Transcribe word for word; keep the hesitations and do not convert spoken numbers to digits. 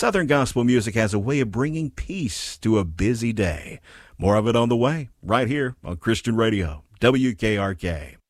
Southern gospel music has a way of bringing peace to a busy day. More of it on the way, right here on Christian Radio, W K R K.